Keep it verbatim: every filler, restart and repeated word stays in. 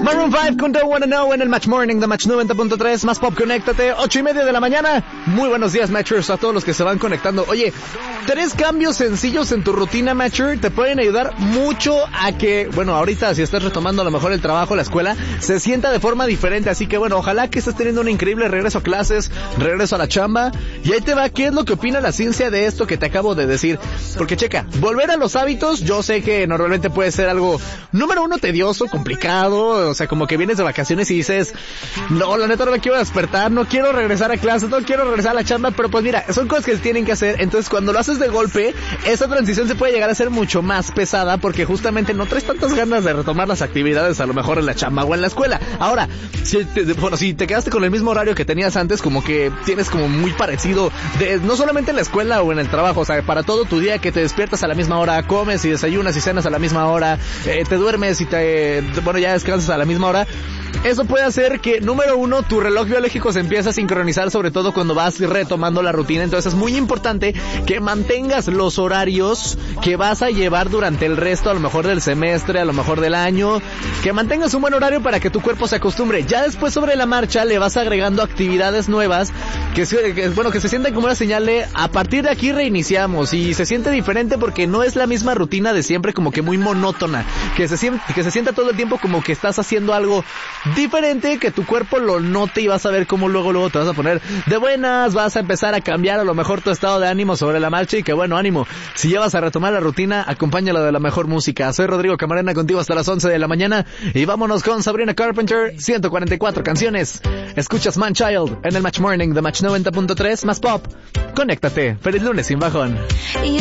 Maroon five con Don't Wanna Know en el Match Morning de Match noventa punto tres, más pop, conéctate, ocho y media de la mañana. Muy buenos días, Matchers, a todos los que se van conectando. Oye, tres cambios sencillos en tu rutina, Matcher, te pueden ayudar mucho a que, bueno, ahorita si estás retomando a lo mejor el trabajo, la escuela, se sienta de forma diferente. Así que bueno, ojalá que estés teniendo un increíble regreso a clases, regreso a la chamba. Y ahí te va, ¿qué es lo que opina la ciencia de esto que te acabo de decir? Porque checa, volver a los hábitos, yo sé que normalmente puede ser algo, número uno, tedioso, complicado. O sea, como que vienes de vacaciones y dices, no, la neta no me quiero despertar, no quiero regresar a clases, no quiero regresar a la chamba, pero pues mira, son cosas que se tienen que hacer. Entonces cuando lo haces de golpe, esa transición se puede llegar a ser mucho más pesada porque justamente no traes tantas ganas de retomar las actividades a lo mejor en la chamba o en la escuela. Ahora, si te, bueno, si te quedaste con el mismo horario que tenías antes, como que tienes como muy parecido, de, no solamente en la escuela o en el trabajo, o sea, para todo tu día, que te despiertas a la misma hora, comes y desayunas y cenas a la misma hora, eh, te duermes y te, bueno, ya descansas a la misma hora. Eso puede hacer que, número uno, tu reloj biológico se empiece a sincronizar, sobre todo cuando vas retomando la rutina. Entonces es muy importante que mantengas los horarios que vas a llevar durante el resto, a lo mejor del semestre, a lo mejor del año, que mantengas un buen horario para que tu cuerpo se acostumbre. Ya después, sobre la marcha, le vas agregando actividades nuevas que, que bueno, que se sientan como una señal de, a partir de aquí reiniciamos, y se siente diferente porque no es la misma rutina de siempre, como que muy monótona, que se siente, que se sienta todo el tiempo como que estás haciendo algo diferente, que tu cuerpo lo note y vas a ver cómo luego luego te vas a poner de buenas, vas a empezar a cambiar a lo mejor tu estado de ánimo sobre la marcha. Y que bueno, ánimo, si ya vas a retomar la rutina, acompáñala de la mejor música. Soy Rodrigo Camarena, contigo hasta las once de la mañana, y vámonos con Sabrina Carpenter, ciento cuarenta y cuatro canciones. Escuchas Man Child en el Match Morning de Match noventa punto tres, más pop, conéctate, feliz lunes sin bajón.